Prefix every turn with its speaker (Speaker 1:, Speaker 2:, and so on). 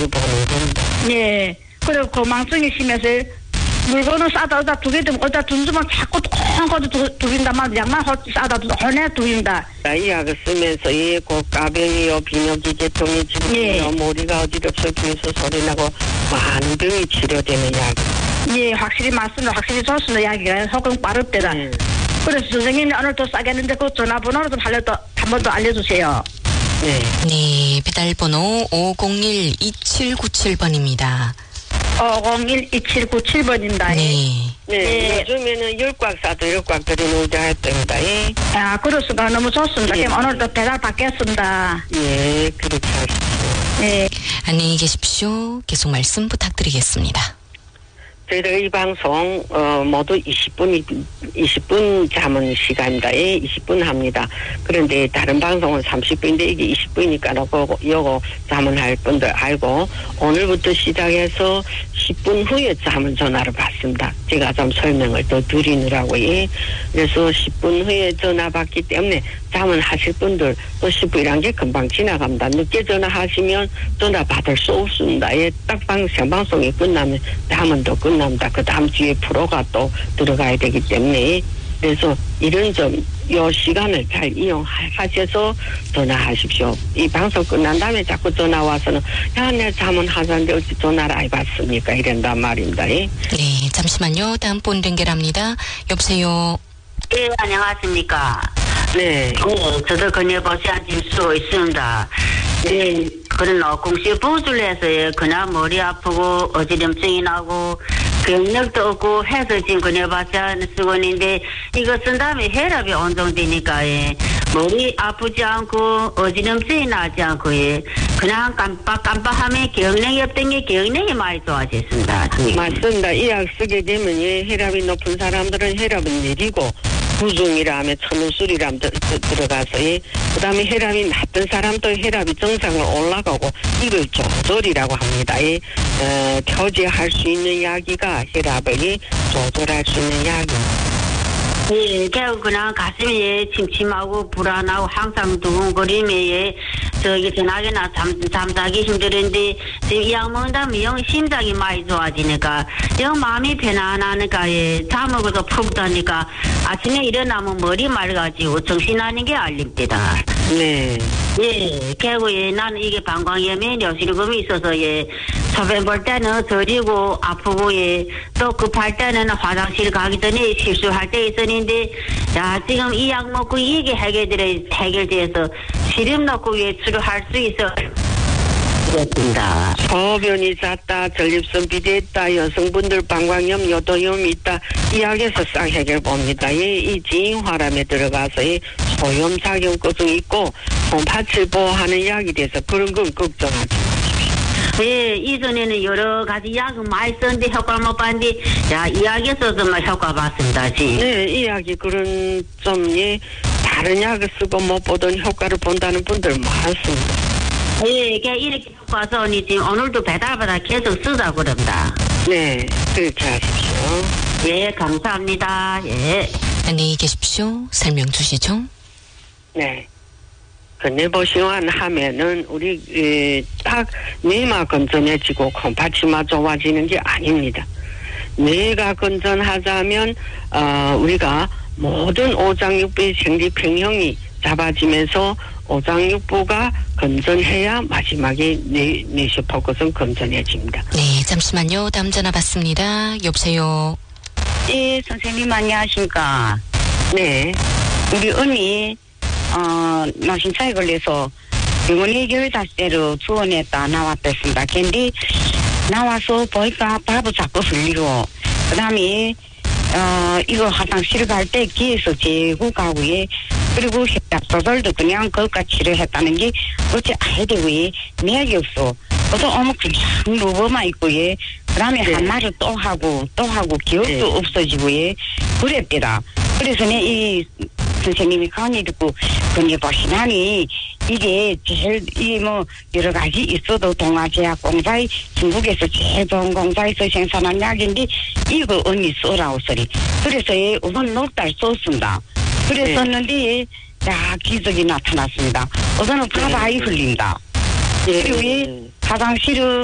Speaker 1: 많이 보는 겁니다.
Speaker 2: 예. 그리고 고망증이 심해서 물건을 싸다 어디다 두기도 어디다 둔주면 자꾸 콩콩 두긴단 말이야. 양말 싸다 혼내 두긴다.
Speaker 1: 이 약을 쓰면서 그 가병이요, 비뇨기 계통이 지금요, 머리가 어지럽서 귀에서 소리 나고 많은 병이 치료되는 약.
Speaker 2: 예, 확실히 맞습니다. 확실히 좋습니다. 약이가 소금 빠릅니다. 그래서 선생님이 오늘 또 싸겠는데 그 전화번호를 좀 한 번 더 알려주세요.
Speaker 3: 네, 배달번호 501-2797번입니다.
Speaker 2: 501-2797번입니다.
Speaker 1: 네. 요즘에는 열꽉 싸도 열꽉 드리는 의자였답니다.
Speaker 2: 아, 그렇습니다. 너무 좋습니다. 그럼 오늘도 배달 받겠습니다.
Speaker 1: 예, 그렇게 하십시오.
Speaker 2: 네.
Speaker 3: 안녕히 계십시오. 계속 말씀 부탁드리겠습니다.
Speaker 1: 저희들 이 방송 모두 20분 잠은 시간입니다. 20분 합니다. 그런데 다른 방송은 30분인데 이게 20분이니까 요거 잠은 할 분들 알고 오늘부터 시작해서 10분 후에 잠은 전화를 받습니다. 제가 좀 설명을 더 드리느라고요. 그래서 10분 후에 전화 받기 때문에 잠은 하실 분들 또 10분이란 게 금방 지나갑니다. 늦게 전화하시면 전화 받을 수 없습니다. 딱 생방송이 끝나면 잠은 또 끝납니다. 그 다음 주에 프로가 또 들어가야 되기 때문에 그래서 이런 요 시간을 잘 이용하셔서 전화하십시오. 이 방송 끝난 다음에 자꾸 전화 와서는 내 잠은 하자는데 어찌 전화를 안 받습니까? 이런단 말입니다.
Speaker 3: 네, 잠시만요. 다음 분 연결합니다. 여보세요.
Speaker 4: 예, 안녕하십니까.
Speaker 1: 네.
Speaker 4: 저도 건네보시한 김수 있습니다. 네. 그런 공시 보수를 해서 그냥 머리 아프고 어지럼증이 나고 병력도 없고 해서 지금 건네봤자 수건인데 이거 쓴 다음에 혈압이 온정되니까 머리 아프지 않고 어지럼증이 나지 않고 그냥 깜빡하면 기억력이 없던 게 기억력이 많이 좋아졌습니다.
Speaker 1: 맞습니다. 이 약 쓰게 되면 혈압이 높은 사람들은 혈압은 내리고 부종이라면 천연술이라면 들어가서 그 다음에 혈압이 낮던 사람도 혈압이 정상으로 올라가고 이걸 조절이라고 합니다.调节할 수 있는 약이가 혈압을 조절할 수 있는 약입니다.
Speaker 4: 예, 그냥 가슴이 침침하고 불안하고 항상 두근거림에 전화기나 잠자기 힘들은데 지금 이 약 먹는다면 영 심장이 많이 좋아지니까 영 마음이 편안하니까 잠 먹어도 푹 자니까 아침에 일어나면 머리 맑아지고 정신나는 게 알립니다.
Speaker 1: 네.
Speaker 4: 예, 결국에 나는 이게 방광염에 뇌실금이 있어서 소변 볼 때는 저리고 아프고 또 급할 때는 화장실 가기 전에 실수할 때 있었는데 지금 이 약 먹고 이게 해결돼서 시름 넣고 외출을 할 수 있어 그렇습니다.
Speaker 1: 소변이 잦다, 전립선 비대했다, 여성분들 방광염, 요도염이 있다. 이 약에서 싹 해결 봅니다. 이 지인화람에 들어가서 소염작용증이 있고 손파칠 보호하는 약이 돼서 그런 건 걱정하지 마십시오.
Speaker 4: 예, 이전에는 여러 가지 약을 많이 썼는데 효과 못 봤는데 이 약에서 정말 효과 봤습니다.
Speaker 1: 네, 이 약이 그런 다른 약을 쓰고 못 보던 효과를 본다는 분들 많습니다.
Speaker 4: 예, 이렇게 와서 지금 오늘도 배달받아 계속 쓰자고 그럽니다.
Speaker 1: 네, 그렇게 하십시오.
Speaker 4: 예, 감사합니다. 예.
Speaker 3: 안녕히 계십시오. 설명 주시죠.
Speaker 1: 네. 건네보시환 하면은 우리 딱 뇌만 건전해지고 콩팥이만 좋아지는 게 아닙니다. 뇌가 건전하자면 우리가 모든 오장육부의 생리평형이 잡아지면서 오장육부가 건전해야 마지막에 뇌세포 것은 건전해집니다.
Speaker 3: 네, 잠시만요. 다음 전화 받습니다. 여보세요.
Speaker 2: 예, 선생님 안녕하십니까.
Speaker 1: 네.
Speaker 2: 우리 언니 노신차에 걸려서 병원에 15대로 투원했다 나왔습니다. 근데 나와서 보니까 밥을 자꾸 흘리고 그 다음에 이거 화장실 갈 때 기에서 재고 가고에 그리고 혈압 조절도 그냥 그것과 치료했다는 게 어째 아이들 왜 내약이 없어. 그래서 그냥 누워만 있고 그 다음에 한 말을 또 하고 기억도 없어지고 그랬더라. 그래서 이 선생님이 강의 듣고 건네보시나니 이게 제일 여러 가지 있어도 동아제약 공사에 중국에서 제일 좋은 공사에서 생산한 약인데 이거 언니 써라고 소리. 그래서 우선 녹달 썼습니다. 그랬었는데 기적이 나타났습니다. 우선은 밥 아이 흘린다. 그리고 화장실을